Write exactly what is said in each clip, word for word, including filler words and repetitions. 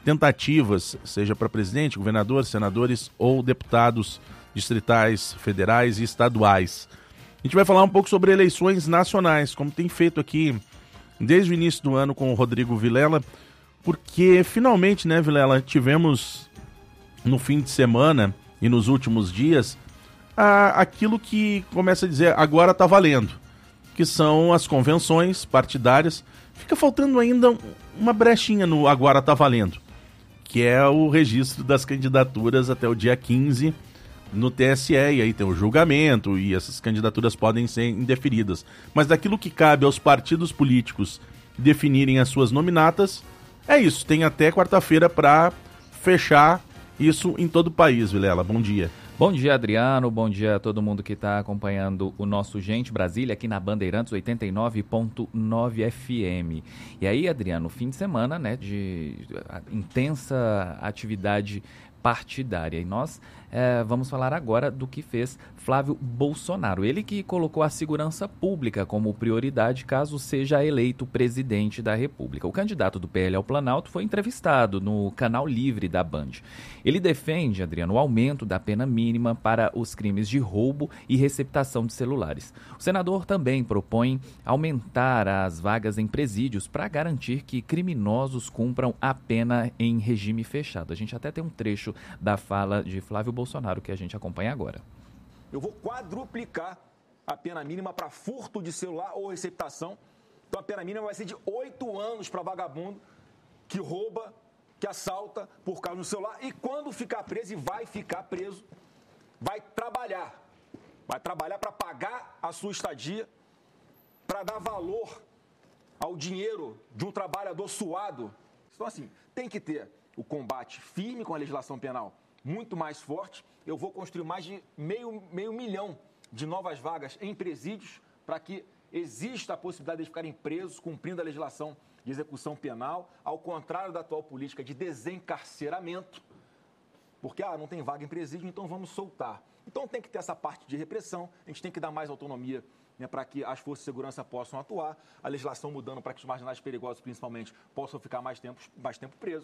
tentativas, seja para presidente, governador, senadores ou deputados distritais, federais e estaduais. A gente vai falar um pouco sobre eleições nacionais, como tem feito aqui desde o início do ano com o Rodrigo Vilela, porque finalmente, né, Vilela, tivemos no fim de semana e nos últimos dias a, aquilo que começa a dizer agora está valendo, que são as convenções partidárias. Fica faltando ainda uma brechinha no agora está valendo, que é o registro das candidaturas até o dia quinze no T S E, e aí tem o julgamento e essas candidaturas podem ser indeferidas. Mas daquilo que cabe aos partidos políticos definirem as suas nominatas, é isso, tem até quarta-feira para fechar isso em todo o país, Vilela. Bom dia. Bom dia, Adriano. Bom dia a todo mundo que está acompanhando o nosso Gente Brasília aqui na Bandeirantes oitenta e nove ponto nove F M. E aí, Adriano, fim de semana, né, de intensa atividade partidária. E nós é, vamos falar agora do que fez Flávio Bolsonaro. Ele que colocou a segurança pública como prioridade caso seja eleito presidente da República. O candidato do P L ao Planalto foi entrevistado no Canal Livre da Band. Ele defende, Adriano, o aumento da pena mínima para os crimes de roubo e receptação de celulares. O senador também propõe aumentar as vagas em presídios para garantir que criminosos cumpram a pena em regime fechado. A gente até tem um trecho da fala de Flávio Bolsonaro que a gente acompanha agora. Eu vou quadruplicar a pena mínima para furto de celular ou receptação. Então a pena mínima vai ser de oito anos para vagabundo que rouba, que assalta por causa do celular. E quando ficar preso, e vai ficar preso, vai trabalhar. Vai trabalhar para pagar a sua estadia, para dar valor ao dinheiro de um trabalhador suado. Então assim, tem que ter o combate firme com a legislação penal muito mais forte. Eu vou construir mais de meio, meio milhão de novas vagas em presídios para que exista a possibilidade de eles ficarem presos cumprindo a legislação de execução penal, ao contrário da atual política de desencarceramento, porque ah, não tem vaga em presídio, então vamos soltar. Então tem que ter essa parte de repressão, a gente tem que dar mais autonomia, né, para que as forças de segurança possam atuar, a legislação mudando para que os marginais perigosos, principalmente, possam ficar mais tempo, mais tempo presos.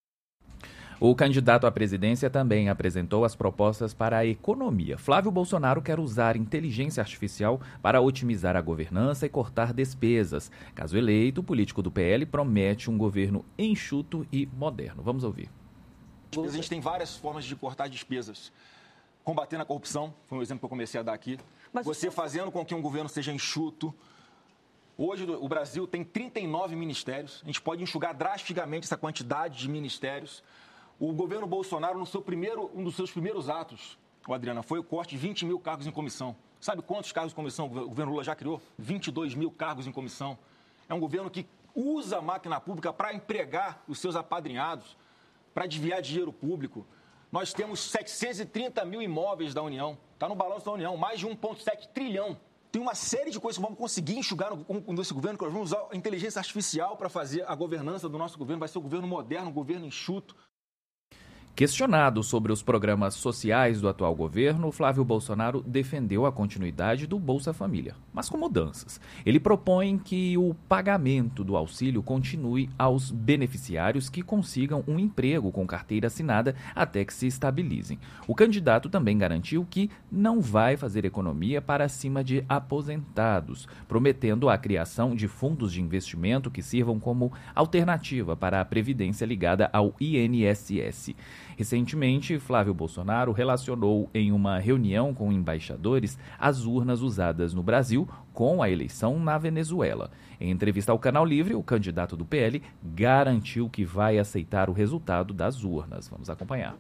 O candidato à presidência também apresentou as propostas para a economia. Flávio Bolsonaro quer usar inteligência artificial para otimizar a governança e cortar despesas. Caso eleito, o político do P L promete um governo enxuto e moderno. Vamos ouvir. A gente tem várias formas de cortar despesas. Combatendo a corrupção, foi um exemplo que eu comecei a dar aqui. Mas você fazendo com que um governo seja enxuto. Hoje o Brasil tem trinta e nove ministérios. A gente pode enxugar drasticamente essa quantidade de ministérios. O governo Bolsonaro, no seu primeiro, um dos seus primeiros atos, o Adriana, foi o corte de vinte mil cargos em comissão. Sabe quantos cargos em comissão o governo Lula já criou? vinte e dois mil cargos em comissão. É um governo que usa a máquina pública para empregar os seus apadrinhados, para desviar dinheiro público. Nós temos setecentos e trinta mil imóveis da União. Está no balanço da União, mais de um vírgula sete trilhão. Tem uma série de coisas que vamos conseguir enxugar no, nesse governo, que nós vamos usar a inteligência artificial para fazer a governança do nosso governo. Vai ser um governo moderno, um governo enxuto. Questionado sobre os programas sociais do atual governo, Flávio Bolsonaro defendeu a continuidade do Bolsa Família, mas com mudanças. Ele propõe que o pagamento do auxílio continue aos beneficiários que consigam um emprego com carteira assinada até que se estabilizem. O candidato também garantiu que não vai fazer economia para cima de aposentados, prometendo a criação de fundos de investimento que sirvam como alternativa para a previdência ligada ao I N S S. Recentemente, Flávio Bolsonaro relacionou em uma reunião com embaixadores as urnas usadas no Brasil com a eleição na Venezuela. Em entrevista ao Canal Livre, o candidato do P L garantiu que vai aceitar o resultado das urnas. Vamos acompanhar.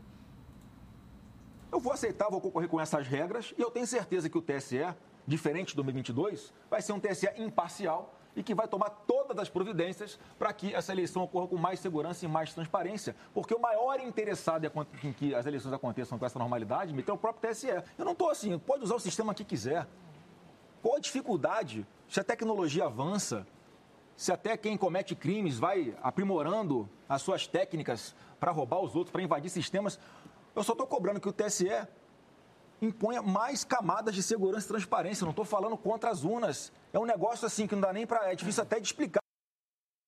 Eu vou aceitar, vou concorrer com essas regras e eu tenho certeza que o T S E, diferente de dois mil e vinte e dois, vai ser um T S E imparcial e que vai tomar todas as providências para que essa eleição ocorra com mais segurança e mais transparência. Porque o maior interessado em que as eleições aconteçam com essa normalidade é o próprio T S E. Eu não estou assim, pode usar o sistema que quiser. Qual a dificuldade? Se a tecnologia avança, se até quem comete crimes vai aprimorando as suas técnicas para roubar os outros, para invadir sistemas, eu só estou cobrando que o T S E imponha mais camadas de segurança e transparência. Eu não estou falando contra as urnas. É um negócio assim que não dá nem para... É difícil até de explicar.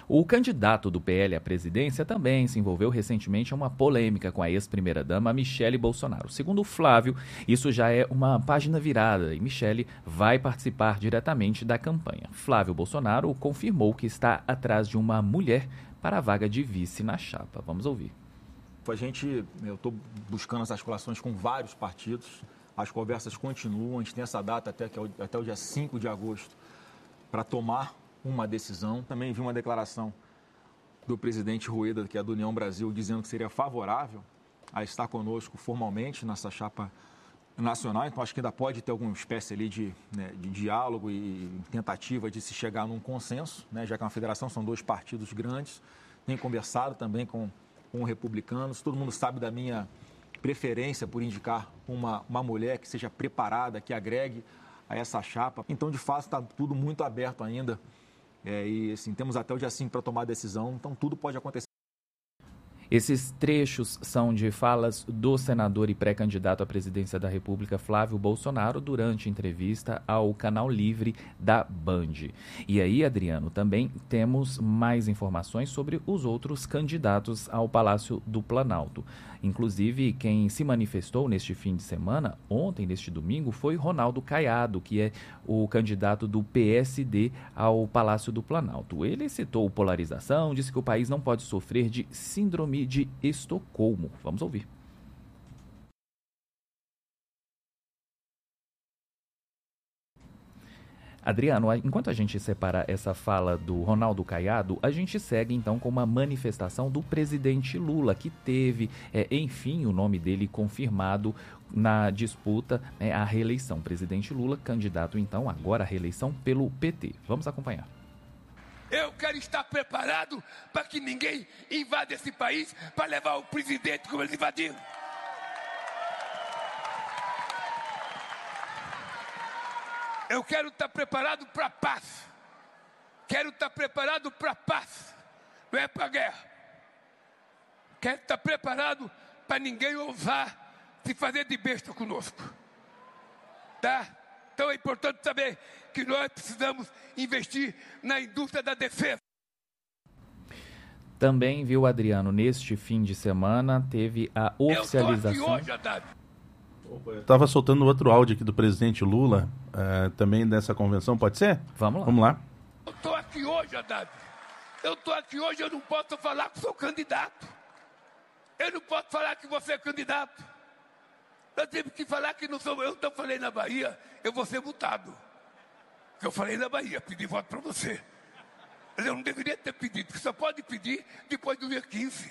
O candidato do P L à presidência também se envolveu recentemente em uma polêmica com a ex-primeira-dama Michele Bolsonaro. Segundo Flávio, isso já é uma página virada e Michele vai participar diretamente da campanha. Flávio Bolsonaro confirmou que está atrás de uma mulher para a vaga de vice na chapa. Vamos ouvir. A gente, eu estou buscando as articulações com vários partidos, as conversas continuam, a gente tem essa data até, que é o, até o dia cinco de agosto para tomar uma decisão. Também vi uma declaração do presidente Rueda, que é do União Brasil, dizendo que seria favorável a estar conosco formalmente nessa chapa nacional. Então, acho que ainda pode ter alguma espécie ali de, né, de diálogo e tentativa de se chegar num consenso, né, já que é uma federação, são dois partidos grandes. Tenho conversado também com, com republicanos. Todo mundo sabe da minha preferência por indicar uma, uma mulher que seja preparada, que agregue a essa chapa. Então, de fato, está tudo muito aberto ainda. É, e assim, temos até o dia cinco para tomar a decisão, então tudo pode acontecer. Esses trechos são de falas do senador e pré-candidato à presidência da República, Flávio Bolsonaro, durante entrevista ao Canal Livre da Band. E aí, Adriano, também temos mais informações sobre os outros candidatos ao Palácio do Planalto. Inclusive, quem se manifestou neste fim de semana, ontem, neste domingo, foi Ronaldo Caiado, que é o candidato do P S D ao Palácio do Planalto. Ele citou polarização, disse que o país não pode sofrer de síndrome de Estocolmo. Vamos ouvir. Adriano, enquanto a gente separa essa fala do Ronaldo Caiado, a gente segue então com uma manifestação do presidente Lula, que teve, é, enfim, o nome dele confirmado na disputa é, à reeleição. Presidente Lula, candidato então agora à reeleição pelo P T. Vamos acompanhar. Eu quero estar preparado para que ninguém invada esse país para levar o presidente como eles invadiram. Eu quero estar preparado para a paz. Quero estar preparado para a paz. Não é para a guerra. Quero estar preparado para ninguém ousar se fazer de besta conosco. Tá? Então é importante saber que nós precisamos investir na indústria da defesa. Também, viu, Adriano, neste fim de semana teve a oficialização... Eu tô aqui hoje, Haddad. Estava soltando outro áudio aqui do presidente Lula, uh, também dessa convenção, pode ser? Vamos lá. Vamos lá. Eu estou aqui hoje, Haddad. Eu estou aqui hoje, eu não posso falar que sou candidato. Eu não posso falar que você é candidato. Eu tive que falar que não sou eu. Então eu falei na Bahia, eu vou ser multado. Eu falei na Bahia, pedi voto para você. Mas eu não deveria ter pedido, porque só pode pedir depois do dia quinze.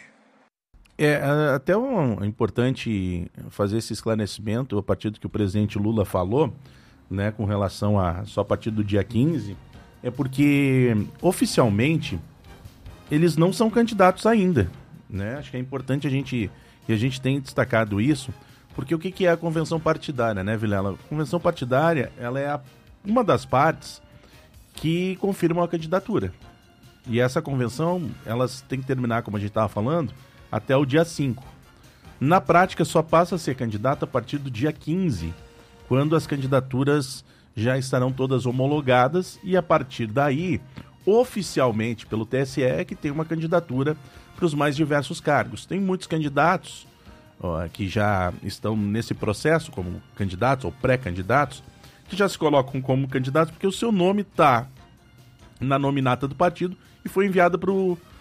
É até um, é importante fazer esse esclarecimento a partir do que o presidente Lula falou, né, com relação a só a partir do dia quinze, é porque oficialmente eles não são candidatos ainda, né? Acho que é importante a gente, e a gente tem destacado isso, porque o que, que é a convenção partidária, né, Vilela? A convenção partidária, ela é a, uma das partes que confirmam a candidatura. E essa convenção, elas tem que terminar, como a gente estava falando, até o dia cinco. Na prática, só passa a ser candidato a partir do dia quinze, quando as candidaturas já estarão todas homologadas e a partir daí, oficialmente pelo T S E, é que tem uma candidatura para os mais diversos cargos. Tem muitos candidatos ó, que já estão nesse processo como candidatos ou pré-candidatos, que já se colocam como candidatos porque o seu nome está na nominata do partido e foi enviado para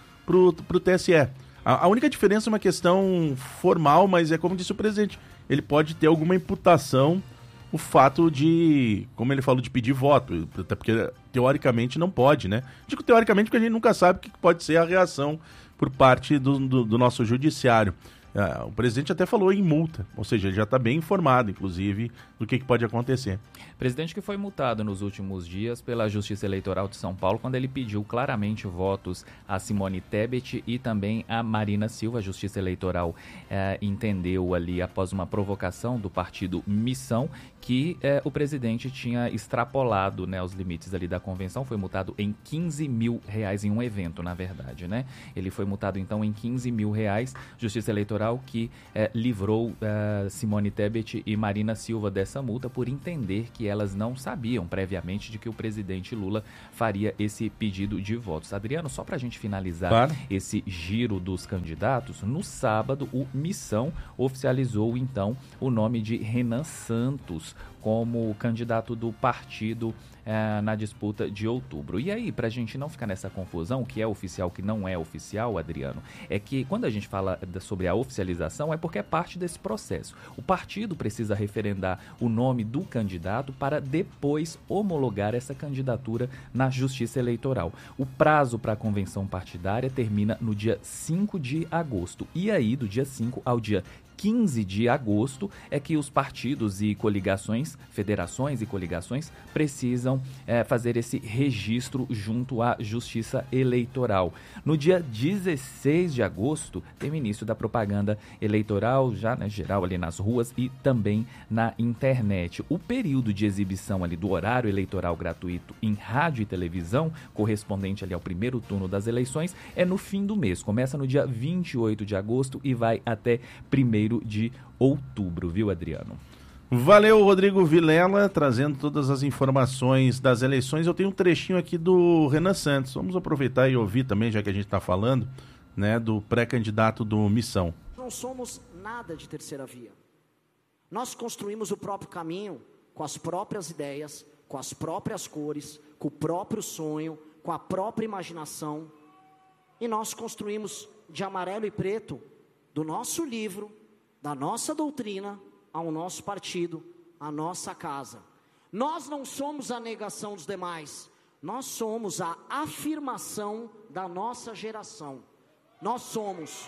o T S E. A única diferença é uma questão formal, mas é como disse o presidente, ele pode ter alguma imputação o fato de, como ele falou, de pedir voto, até porque teoricamente não pode, né? Digo teoricamente porque a gente nunca sabe o que pode ser a reação por parte do, do, do nosso judiciário. Uh, o presidente até falou em multa, ou seja, ele já está bem informado, inclusive, do que, que pode acontecer. Presidente que foi multado nos últimos dias pela Justiça Eleitoral de São Paulo, quando ele pediu claramente votos a Simone Tebet e também a Marina Silva. A Justiça Eleitoral eh, entendeu ali, após uma provocação do partido Missão, que eh, o presidente tinha extrapolado, né, os limites ali da convenção. Foi multado em quinze mil reais em um evento, na verdade, né? Ele foi multado, então, em quinze mil reais. Justiça Eleitoral Eleitoral que eh, livrou eh, Simone Tebet e Marina Silva dessa multa por entender que elas não sabiam previamente de que o presidente Lula faria esse pedido de votos. Adriano, só para a gente finalizar claro. esse giro dos candidatos, no sábado o Missão oficializou então o nome de Renan Santos como candidato do partido eh, na disputa de outubro. E aí, para a gente não ficar nessa confusão, o que é oficial, o que não é oficial, Adriano, é que quando a gente fala sobre a oficialização é porque é parte desse processo. O partido precisa referendar o nome do candidato para depois homologar essa candidatura na Justiça Eleitoral. O prazo para a convenção partidária termina no dia cinco de agosto. E aí, do dia cinco ao dia quinze de agosto é que os partidos e coligações, federações e coligações precisam é, fazer esse registro junto à Justiça Eleitoral. No dia dezesseis de agosto tem o início da propaganda eleitoral, já né, geral ali nas ruas e também na internet. O período de exibição ali do horário eleitoral gratuito em rádio e televisão, correspondente ali ao primeiro turno das eleições, é no fim do mês. Começa no dia vinte e oito de agosto e vai até primeiro de outubro, viu, Adriano? Valeu, Rodrigo Vilela, trazendo todas as informações das eleições. Eu tenho um trechinho aqui do Renan Santos. Vamos aproveitar e ouvir também, já que a gente está falando, né, do pré-candidato do Missão. Não somos nada de terceira via. Nós construímos o próprio caminho com as próprias ideias, com as próprias cores, com o próprio sonho, com a própria imaginação. E nós construímos de amarelo e preto do nosso livro, da nossa doutrina, ao nosso partido, à nossa casa. Nós não somos a negação dos demais, nós somos a afirmação da nossa geração. Nós somos...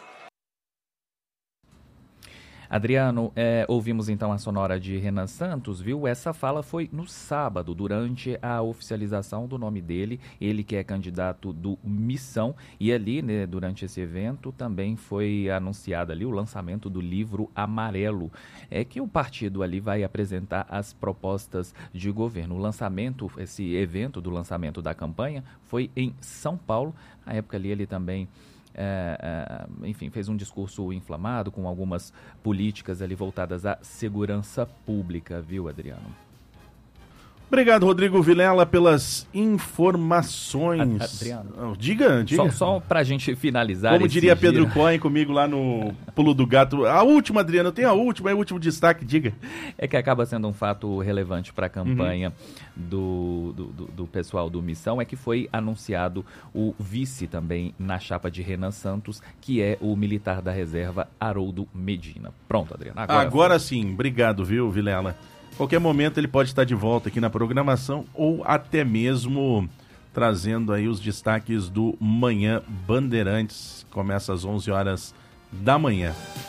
Adriano, é, ouvimos então a sonora de Renan Santos, viu? Essa fala foi no sábado, durante a oficialização do nome dele, ele que é candidato do Missão, e ali, né, durante esse evento, também foi anunciado ali o lançamento do livro Amarelo, é que o partido ali vai apresentar as propostas de governo. O lançamento, esse evento do lançamento da campanha foi em São Paulo, na época ali ele também... É, é, enfim, fez um discurso inflamado com algumas políticas ali voltadas à segurança pública, viu, Adriano? Obrigado, Rodrigo Vilela, pelas informações. Adriano. Oh, diga, diga. Só, só pra gente finalizar. Como diria giro. Pedro Cohen comigo lá no Pulo do Gato. A última, Adriano, tem a última, é o último destaque, diga. É que acaba sendo um fato relevante para a campanha uhum. do, do, do, do pessoal do Missão, é que foi anunciado o vice também na chapa de Renan Santos, que é o militar da reserva Haroldo Medina. Pronto, Adriano. Agora, Agora sim, obrigado, viu, Vilela? Qualquer momento ele pode estar de volta aqui na programação ou até mesmo trazendo aí os destaques do Manhã Bandeirantes. Começa às onze horas da manhã.